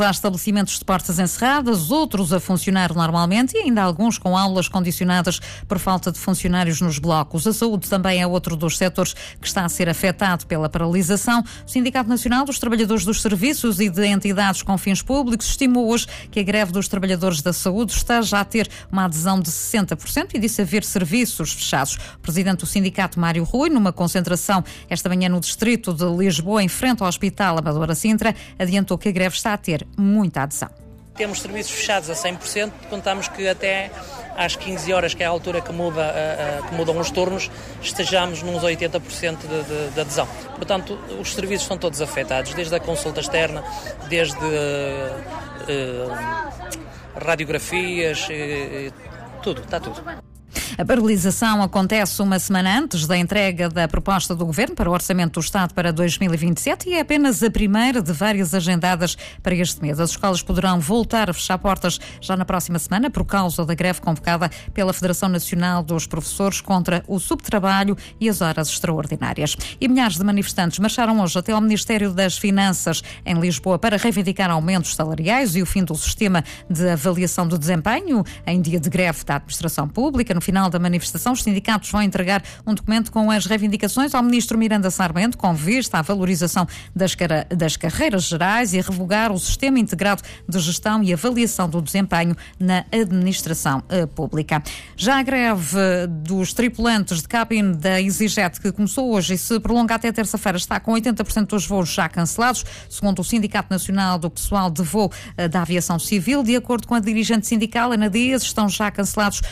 Há estabelecimentos de portas encerradas, outros a funcionar normalmente e ainda alguns com aulas condicionadas por falta de funcionários nos blocos. A saúde também é outro dos setores que está a ser afetado pela paralisação. O Sindicato Nacional dos Trabalhadores dos Serviços e de Entidades com Fins Públicos estimou hoje que a greve dos trabalhadores da saúde está já a ter uma adesão de 60% e disse haver serviços fechados. O presidente do sindicato, Mário Rui, numa concentração esta manhã no distrito de Lisboa, em frente ao Hospital Amadora Sintra, adiantou que a greve está a ter muita adesão. Temos serviços fechados a 100%, contamos que até às 15 horas, que é a altura que mudam os turnos, estejamos nos 80% de adesão. Portanto, os serviços estão todos afetados, desde a consulta externa, desde radiografias, tudo, está tudo. A paralisação acontece uma semana antes da entrega da proposta do Governo para o Orçamento do Estado para 2027 e é apenas a primeira de várias agendadas para este mês. As escolas poderão voltar a fechar portas já na próxima semana por causa da greve convocada pela Federação Nacional dos Professores contra o subtrabalho e as horas extraordinárias. E milhares de manifestantes marcharam hoje até ao Ministério das Finanças em Lisboa para reivindicar aumentos salariais e o fim do sistema de avaliação do desempenho em dia de greve da administração pública. No final da manifestação, os sindicatos vão entregar um documento com as reivindicações ao ministro Miranda Sarmento, com vista à valorização das carreiras gerais e a revogar o sistema integrado de gestão e avaliação do desempenho na administração pública. Já a greve dos tripulantes de cabine da EasyJet, que começou hoje e se prolonga até terça-feira, está com 80% dos voos já cancelados, segundo o Sindicato Nacional do Pessoal de Voo da Aviação Civil. De acordo com a dirigente sindical, Ana Dias, estão já cancelados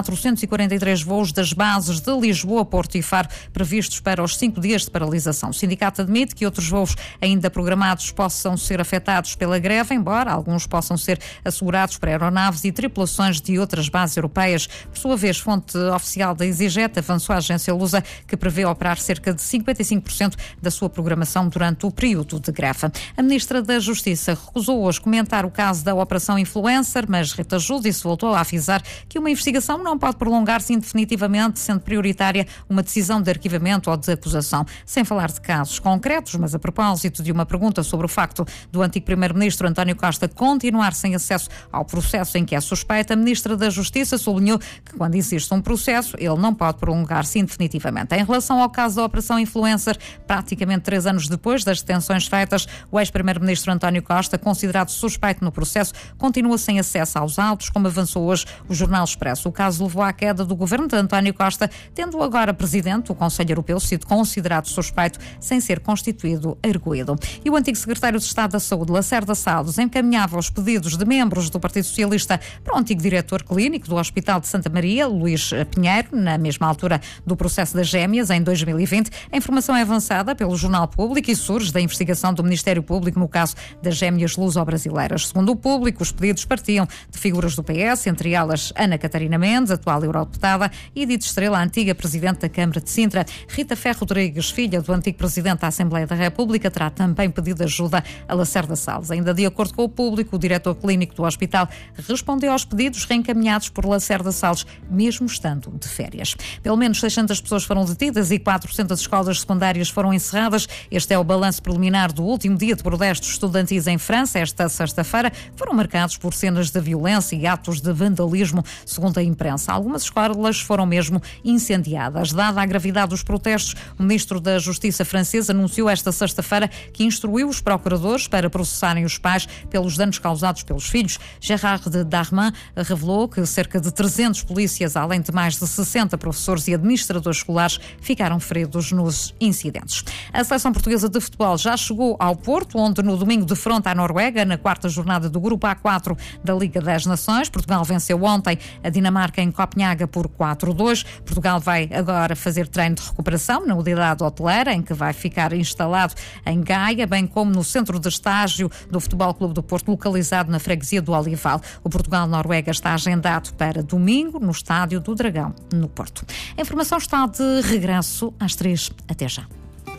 443 voos das bases de Lisboa, Porto e Faro, previstos para os 5 dias de paralisação. O sindicato admite que outros voos ainda programados possam ser afetados pela greve, embora alguns possam ser assegurados para aeronaves e tripulações de outras bases europeias. Por sua vez, fonte oficial da EasyJet avançou à agência Lusa que prevê operar cerca de 55% da sua programação durante o período de greve. A Ministra da Justiça recusou hoje comentar o caso da Operação Influencer, mas Rita Giudice voltou a avisar que uma investigação não pode prolongar-se indefinitivamente, sendo prioritária uma decisão de arquivamento ou de acusação. Sem falar de casos concretos, mas a propósito de uma pergunta sobre o facto do antigo Primeiro-Ministro António Costa continuar sem acesso ao processo em que é suspeita, a Ministra da Justiça sublinhou que quando existe um processo, ele não pode prolongar-se indefinitivamente. Em relação ao caso da Operação Influencer, praticamente 3 anos depois das detenções feitas, o ex-Primeiro-Ministro António Costa, considerado suspeito no processo, continua sem acesso aos autos, como avançou hoje o Jornal Expresso. O caso levou à queda do governo de António Costa, tendo agora presidente do Conselho Europeu sido considerado suspeito sem ser constituído arguido. E o antigo secretário de Estado da Saúde, Lacerda Salles, encaminhava os pedidos de membros do Partido Socialista para o antigo diretor clínico do Hospital de Santa Maria, Luís Pinheiro, na mesma altura do processo das gêmeas, em 2020. A informação é avançada pelo Jornal Público e surge da investigação do Ministério Público no caso das gêmeas luso-brasileiras. Segundo o Público, os pedidos partiam de figuras do PS, entre elas Ana Catarina Mendes, atual eurodeputada, e Edith Estrela, antiga presidente da Câmara de Sintra. Rita Ferro Rodrigues, filha do antigo presidente da Assembleia da República, terá também pedido ajuda a Lacerda Salles. Ainda de acordo com o Público, o diretor clínico do hospital respondeu aos pedidos reencaminhados por Lacerda Salles, mesmo estando de férias. Pelo menos 600 pessoas foram detidas e 400 escolas secundárias foram encerradas. Este é o balanço preliminar do último dia de protestos estudantis em França. Esta sexta-feira foram marcados por cenas de violência e atos de vandalismo, segundo a imprensa. Algumas escolas foram mesmo incendiadas. Dada a gravidade dos protestos, o ministro da Justiça francês anunciou esta sexta-feira que instruiu os procuradores para processarem os pais pelos danos causados pelos filhos. Gérard Darmanin revelou que cerca de 300 polícias, além de mais de 60 professores e administradores escolares, ficaram feridos nos incidentes. A seleção portuguesa de futebol já chegou ao Porto, onde no domingo defronta a Noruega, na 4ª jornada do Grupo A4 da Liga das Nações. Portugal venceu ontem a Dinamarca em Copenhaga por 4-2. Portugal vai agora fazer treino de recuperação na unidade hoteleira, em que vai ficar instalado em Gaia, bem como no centro de estágio do Futebol Clube do Porto, localizado na freguesia do Olival. O Portugal-Noruega está agendado para domingo no Estádio do Dragão, no Porto. A informação está de regresso às 3. Até já.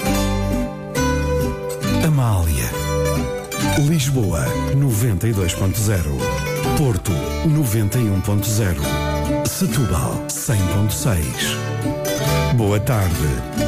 Amália. Lisboa, 92.0. Porto, 91.0. Setúbal, 100.6. Boa tarde.